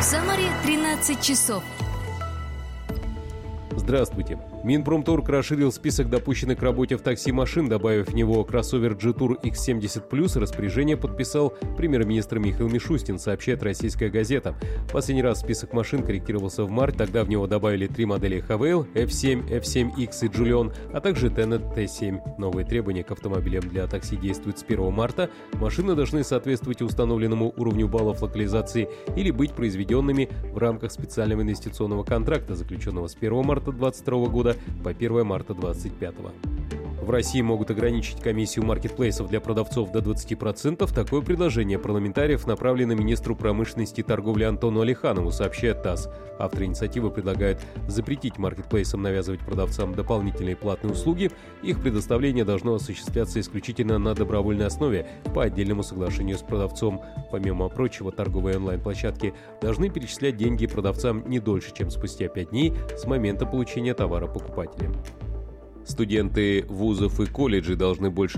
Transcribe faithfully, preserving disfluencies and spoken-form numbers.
В Самаре тринадцать часов. Здравствуйте. Минпромторг расширил список допущенных к работе в такси машин, добавив в него кроссовер Jetour икс семьдесят плюс. Распоряжение подписал премьер-министр Михаил Мишустин, сообщает «Российская газета». Последний раз список машин корректировался в марте, тогда в него добавили три модели Хавейл, эф семь, эф семь икс и Джулион, а также Теннет Т семь. Новые требования к автомобилям для такси действуют с первого марта. Машины должны соответствовать установленному уровню баллов локализации или быть произведенными в рамках специального инвестиционного контракта, заключенного с первого марта две тысячи двадцать второго года по первое марта две тысячи двадцать пятого. В России могут ограничить комиссию маркетплейсов для продавцов до двадцати процентов. Такое предложение парламентариев направлено министру промышленности и торговли Антону Алиханову, сообщает ТАСС. Авторы инициативы предлагают запретить маркетплейсам навязывать продавцам дополнительные платные услуги. Их предоставление должно осуществляться исключительно на добровольной основе по отдельному соглашению с продавцом. Помимо прочего, торговые онлайн-площадки должны перечислять деньги продавцам не дольше, чем спустя пять дней с момента получения товара покупателем. Студенты вузов и колледжей должны больше